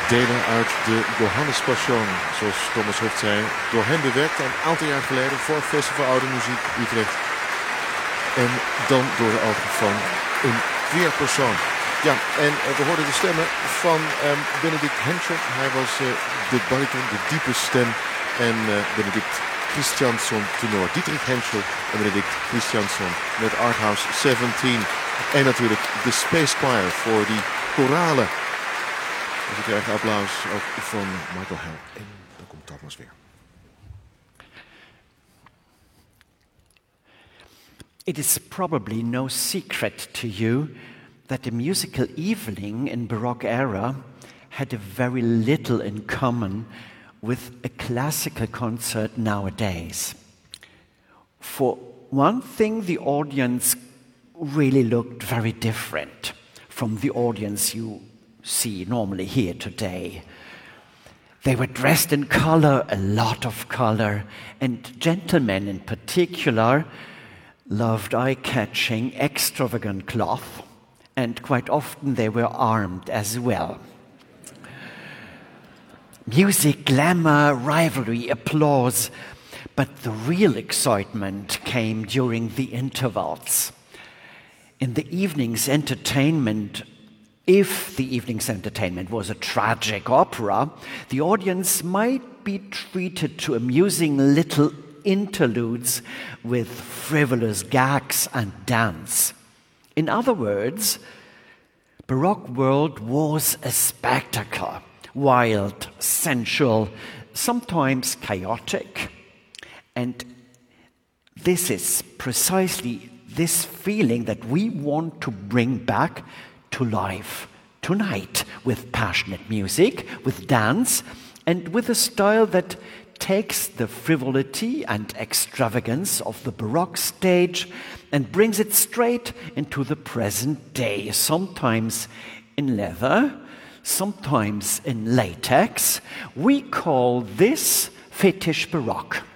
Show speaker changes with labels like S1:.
S1: delen uit de Johannespassion, zoals Thomas Hoft zei, door hem bewerkt een aantal jaar geleden voor Festival Oude Muziek Utrecht. En dan door de ogen van een queerpersoon. Ja, en we hoorden de stemmen van Benedict Henschel. Hij was de bariton, de diepe stem. En Benedict Christiansson tenor. Dietrich Henschel en Benedict Christiansson met Arthouse 17. En natuurlijk de Space Choir voor die koralen. Dus we krijgen applaus ook van Michael Hell. En dan komt Thomas weer.
S2: It is probably no secret to you that the musical evening in Baroque era had a very little in common with a classical concert nowadays. For one thing, the audience really looked very different from the audience you see normally here today. They were dressed in color, a lot of color, and gentlemen in particular loved eye-catching, extravagant cloth, and quite often they were armed as well. Music, glamour, rivalry, applause, but the real excitement came during the intervals. In the evening's entertainment, if the evening's entertainment was a tragic opera, the audience might be treated to amusing little interludes with frivolous gags and dance. In other words, Baroque world was a spectacle, wild, sensual, sometimes chaotic. And this is precisely this feeling that we want to bring back to life tonight with passionate music, with dance, and with a style that takes the frivolity and extravagance of the Baroque stage and brings it straight into the present day, sometimes in leather, sometimes in latex. We call this Fetish Baroque.